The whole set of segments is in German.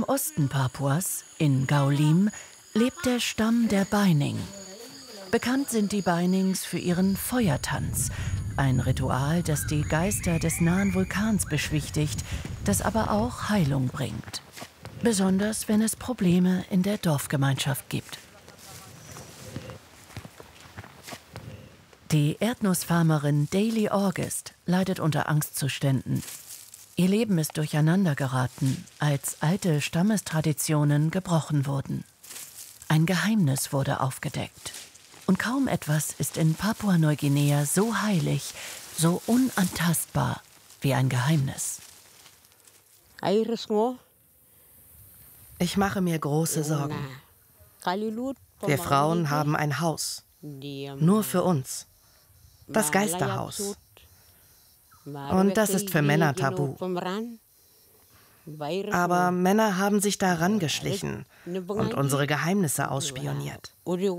Osten Papuas, in Gaulim, lebt der Stamm der Beining. Bekannt sind die Beinings für ihren Feuertanz, ein Ritual, das die Geister des nahen Vulkans beschwichtigt, das aber auch Heilung bringt. Besonders wenn es Probleme in der Dorfgemeinschaft gibt. Die Erdnussfarmerin Daily August leidet unter Angstzuständen. Ihr Leben ist durcheinander geraten, als alte Stammestraditionen gebrochen wurden. Ein Geheimnis wurde aufgedeckt. Und kaum etwas ist in Papua-Neuguinea so heilig, so unantastbar wie ein Geheimnis. Ich mache mir große Sorgen. Wir Frauen haben ein Haus, nur für uns. Das Geisterhaus. Und das ist für Männer tabu. Aber Männer haben sich daran geschlichen und unsere Geheimnisse ausspioniert.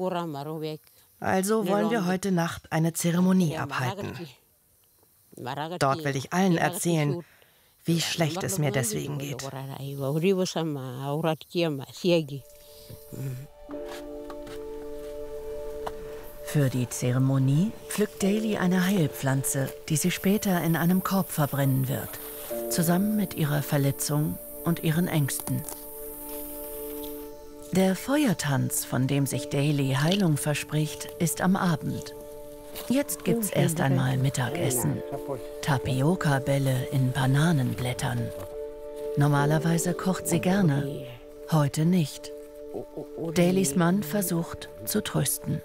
Also wollen wir heute Nacht eine Zeremonie abhalten. Dort will ich allen erzählen, wie schlecht es mir deswegen geht. Für die Zeremonie pflückt Daily eine Heilpflanze, die sie später in einem Korb verbrennen wird, zusammen mit ihrer Verletzung und ihren Ängsten. Der Feuertanz, von dem sich Daily Heilung verspricht, ist am Abend. Jetzt gibt's erst einmal Mittagessen. Tapioca-Bälle in Bananenblättern. Normalerweise kocht sie gerne, heute nicht. Dailys Mann versucht zu trösten.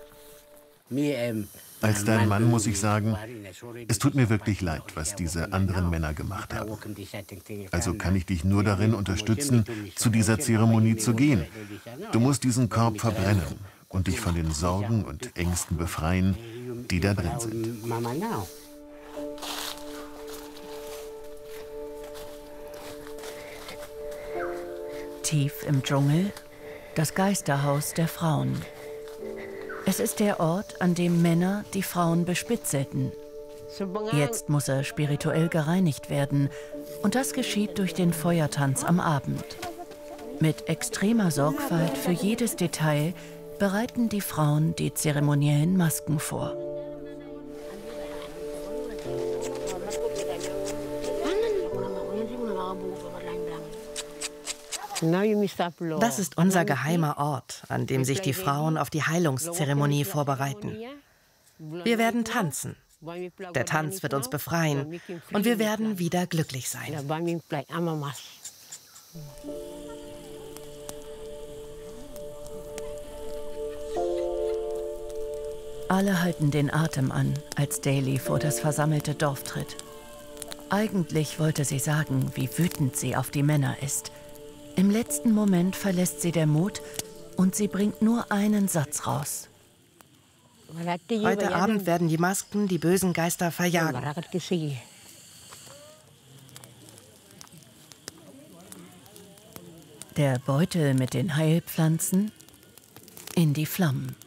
Als dein Mann muss ich sagen, es tut mir wirklich leid, was diese anderen Männer gemacht haben. Also kann ich dich nur darin unterstützen, zu dieser Zeremonie zu gehen. Du musst diesen Korb verbrennen und dich von den Sorgen und Ängsten befreien, die da drin sind. Tief im Dschungel, das Geisterhaus der Frauen. Es ist der Ort, an dem Männer die Frauen bespitzelten. Jetzt muss er spirituell gereinigt werden und das geschieht durch den Feuertanz am Abend. Mit extremer Sorgfalt für jedes Detail bereiten die Frauen die zeremoniellen Masken vor. Das ist unser geheimer Ort, an dem sich die Frauen auf die Heilungszeremonie vorbereiten. Wir werden tanzen. Der Tanz wird uns befreien und wir werden wieder glücklich sein. Alle halten den Atem an, als Daily vor das versammelte Dorf tritt. Eigentlich wollte sie sagen, wie wütend sie auf die Männer ist. Im letzten Moment verlässt sie der Mut und sie bringt nur einen Satz raus. Heute Abend werden die Masken die bösen Geister verjagen. Der Beutel mit den Heilpflanzen in die Flammen.